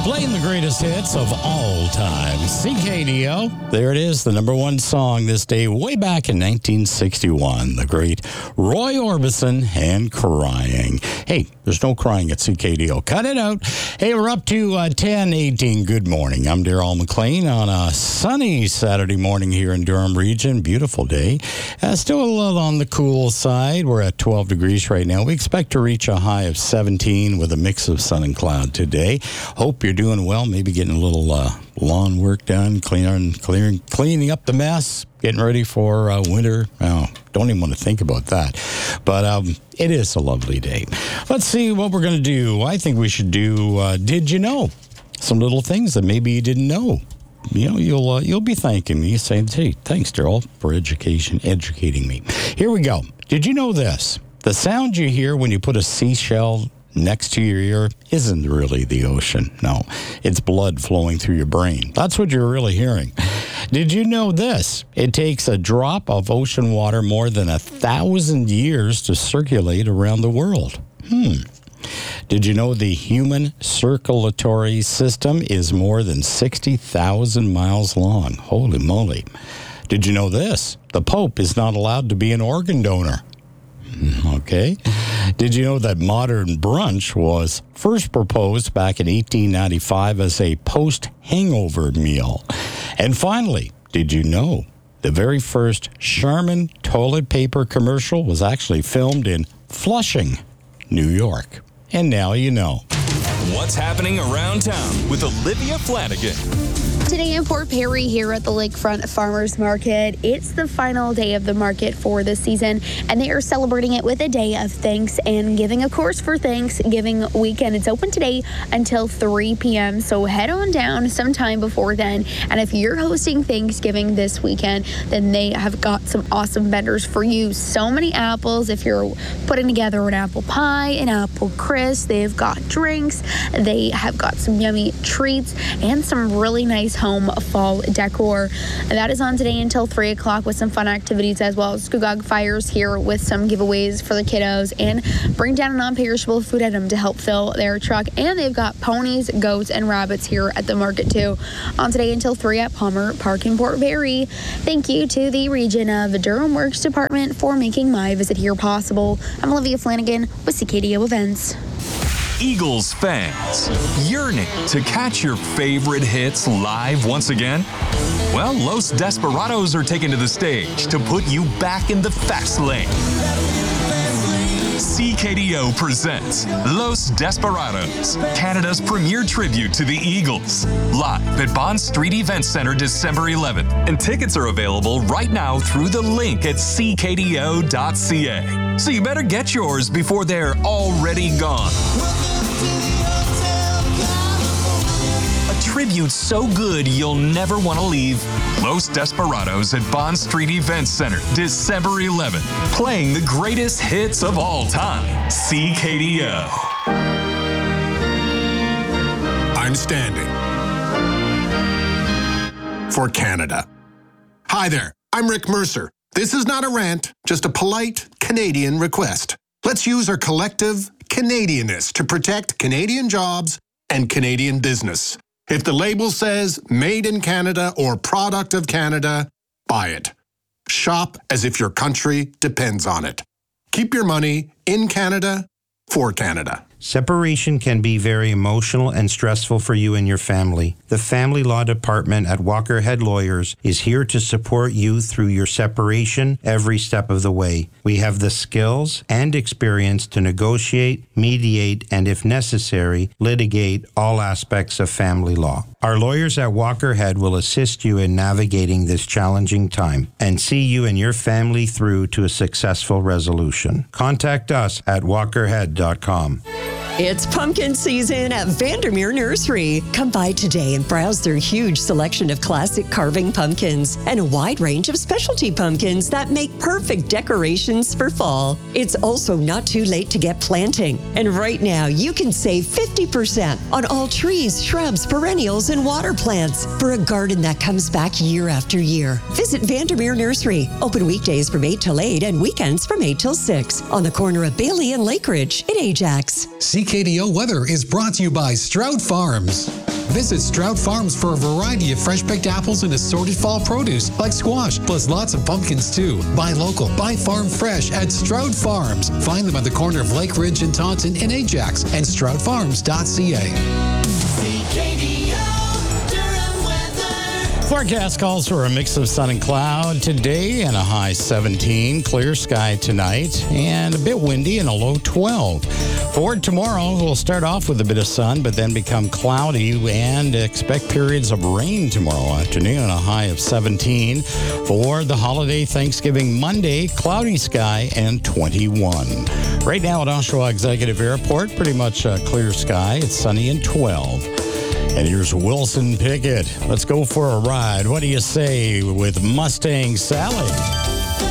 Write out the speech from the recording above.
Playing the greatest hits of all time. CKDO. There it is, the number one song this day, way back in 1961. The great Roy Orbison and Crying. Hey, there's no crying at CKDO. Cut it out. Hey, we're up to 10:18. Good morning. I'm Darrell McLean on a sunny Saturday morning here in Durham region. Beautiful day. Still a little on the cool side. We're at 12 degrees right now. We expect to reach a high of 17 with a mix of sun and cloud today. Hope you're doing well. Maybe getting a little lawn work done, cleaning up the mess, getting ready for winter. Oh, don't even want to think about that. But it is a lovely day. Let's see what we're going to do. I think we should do Did You Know? Some little things that maybe you didn't know. You know, you'll be thanking me, saying, hey, thanks, Darrell, for educating me. Here we go. Did you know this? The sound you hear when you put a seashell next to your ear isn't really the ocean. No, it's blood flowing through your brain. That's what you're really hearing. Did you know this? It takes a drop of ocean water more than 1,000 years to circulate around the world. Did you know the human circulatory system is more than 60,000 miles long? Holy moly. Did you know this? The Pope is not allowed to be an organ donor. Okay. Did you know that modern brunch was first proposed back in 1895 as a post-hangover meal? And finally, did you know the very first Charmin toilet paper commercial was actually filmed in Flushing, New York? And now you know. What's happening around town with Olivia Flanagan. Today in Port Perry here at the Lakefront Farmers Market, it's the final day of the market for this season, and they are celebrating it with a day of thanks and giving, of course, for Thanksgiving weekend. It's open today until 3 p.m., so head on down sometime before then. And if you're hosting Thanksgiving this weekend, then they have got some awesome vendors for you. So many apples. If you're putting together an apple pie, an apple crisp, they've got drinks. They have got some yummy treats and some really nice home fall decor. And that is on today until 3 o'clock with some fun activities as well. Scugog Fires here with some giveaways for the kiddos, and bring down a non-perishable food item to help fill their truck. And they've got ponies, goats, and rabbits here at the market too. On today until 3 at Palmer Park in Port Perry. Thank you to the Region of Durham Works Department for making my visit here possible. I'm Olivia Flanagan with CKDO Events. Eagles fans, yearning to catch your favorite hits live once again? Well, Los Desperados are taken to the stage to put you back in the fast lane. CKDO presents Los Desperados, Canada's premier tribute to the Eagles, live at Bond Street Event Center December 11th. And tickets are available right now through the link at ckdo.ca. So you better get yours before they're already gone. A tribute so good you'll never want to leave. Los Desperados at Bond Street Event Center, December 11th. Playing the greatest hits of all time. CKDO. I'm standing for Canada. Hi there, I'm Rick Mercer. This is not a rant, just a polite Canadian request. Let's use our collective Canadianness to protect Canadian jobs and Canadian business. If the label says Made in Canada or Product of Canada, buy it. Shop as if your country depends on it. Keep your money in Canada for Canada. Separation can be very emotional and stressful for you and your family. The Family Law Department at Walker Head Lawyers is here to support you through your separation every step of the way. We have the skills and experience to negotiate, mediate, and if necessary, litigate all aspects of family law. Our lawyers at Walker Head will assist you in navigating this challenging time and see you and your family through to a successful resolution. Contact us at walkerhead.com. It's pumpkin season at Vandermeer Nursery. Come by today and browse their huge selection of classic carving pumpkins and a wide range of specialty pumpkins that make perfect decorations for fall. It's also not too late to get planting. And right now, you can save 50% on all trees, shrubs, perennials, and water plants for a garden that comes back year after year. Visit Vandermeer Nursery. Open weekdays from 8 till 8 and weekends from 8 till 6 on the corner of Bailey and Lake Ridge in Ajax. CKDO weather is brought to you by Stroud Farms. Visit Stroud Farms for a variety of fresh-picked apples and assorted fall produce like squash, plus lots of pumpkins too. Buy local, buy farm fresh at Stroud Farms. Find them at the corner of Lake Ridge and Taunton in Ajax and stroudfarms.ca. Forecast calls for a mix of sun and cloud today and a high 17. Clear sky tonight and a bit windy and a low 12. For tomorrow, we'll start off with a bit of sun, but then become cloudy and expect periods of rain tomorrow afternoon and a high of 17. For the holiday Thanksgiving Monday, cloudy sky and 21. Right now at Oshawa Executive Airport, pretty much clear sky. It's sunny and 12. And here's Wilson Pickett. Let's go for a ride. What do you say with Mustang Sally?